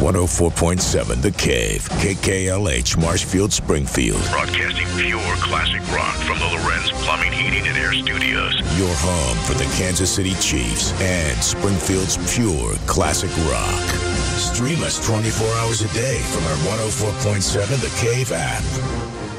104.7 The Cave, KKLH, Marshfield, Springfield. Broadcasting pure classic rock from the Lorenz Plumbing, Heating, and Air Studios. Your home for the Kansas City Chiefs and Springfield's pure classic rock. Stream us 24 hours a day from our 104.7 The Cave app.